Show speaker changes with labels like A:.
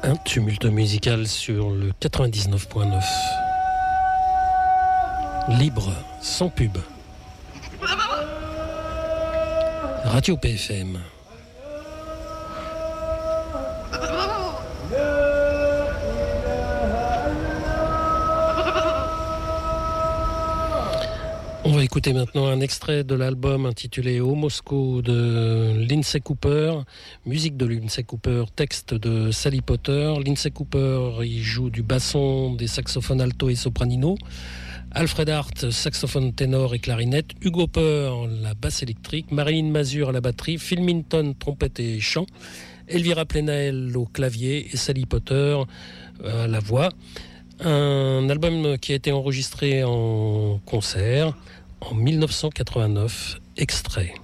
A: Un tumulte musical sur le 99.9. Libre, sans pub. Radio PFM. On va écouter maintenant un extrait de l'album intitulé Au Moscou de Lindsay Cooper, musique de Lindsay Cooper, texte de Sally Potter. Lindsay Cooper, il joue du basson, des saxophones alto et sopranino. Alfred Hart, saxophone ténor et clarinette. Hugo Peur, la basse électrique. Marilyn Mazur à la batterie. Phil Minton, trompette et chant. Elvira Plenael au clavier et Sally Potter à la voix. Un album qui a été enregistré en concert en 1989, extrait.